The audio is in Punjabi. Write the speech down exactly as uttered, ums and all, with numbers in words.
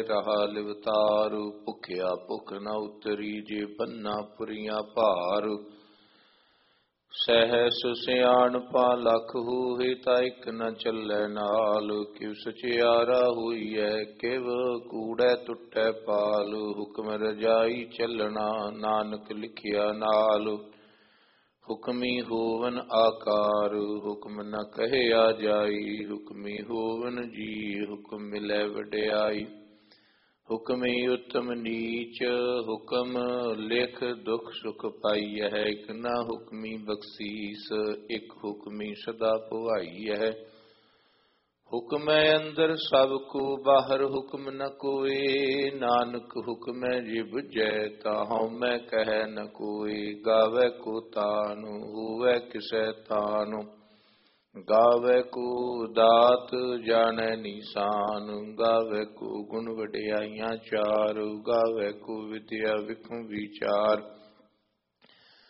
ਰਹਾ ਲਿਵਤਾਰੂ, ਭੁਖਿਆ ਭੁਖ ਨ ਉਤਰੀ, ਜੇ ਬੰਨਾ ਪੁਰੀਆਂ ਭਾਰੂ। ਸਹਿਸ ਸਿਆਣਪਾ ਲਖ ਹੋਏ, ਤਾ ਇਕ ਨ ਚੱਲੈ ਨਾਲ। ਕਿਵ ਸਚਿਆਰਾ ਹੋਈਐ, ਕਿਵ ਕੂੜੈ ਟੁੱਟੈ ਪਾਲ। ਹੁਕਮ ਰਜਾਈ ਚੱਲਣਾ, ਨਾਨਕ ਲਿਖਿਆ ਨਾਲ। ਹੁਕਮੀ ਹੋਵਨ ਆਕਾਰ, ਹੁਕਮ ਨ ਕਹਿਆ ਜਾਈ। ਹੁਕਮੀ ਹੋਵਨ ਜੀ, ਹੁਕਮ ਮਿਲੈ ਵਡਿਆਈ। ਹੁਕਮੀ ਉਤਮ ਨੀਚ, ਹੁਕਮ ਲਿਖ ਦੁਖ ਸੁਖ ਪਾਈਐ। ਇਕ ਨਾ ਹੁਕਮੀ ਬਖਸੀਸ, ਇਕ ਹੁਕਮੀ ਸਦਾ ਭਵਾਈਐ। ਹੁਕਮੈ ਅੰਦਰ ਸਭ ਕੋ, ਬਾਹਰ ਹੁਕਮ ਨ ਕੋਇ। ਨਾਨਕ ਹੁਕਮੈ ਜੇ ਬੁਝੈ, ਤਾ ਹਉਮੈ ਕਹਿ ਨ ਕੋਇ। ਗਾਵੈ ਕੋ ਤਾਨੁ, ਹੋਵੈ ਕਿਸੈ ਤਾਨੁ। ਗਾਵੈ ਕੋ ਦਾਤ, ਜਾਣੈ ਨੀਸਾਨ। ਗਾਵੈ ਕੋ ਗੁਣ ਵਡਿਆਈਆਂ ਚਾਰ, ਗਾਵੈ ਕੋ ਵਿਦਿਆ ਵਿਖਮ ਵਿਚਾਰ।